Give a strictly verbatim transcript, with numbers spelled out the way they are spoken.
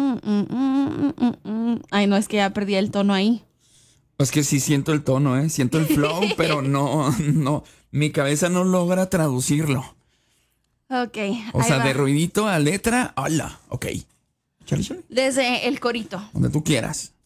mm, mm, mm, mm, mm. Ay, no, es que ya perdí el tono ahí. Es que sí siento el tono, ¿eh? Siento el flow, pero no, no. Mi cabeza no logra traducirlo. Ok, O ahí sea, va. de ruidito a letra, hola. Ok. Chale, chale. Desde el corito. Donde tú quieras.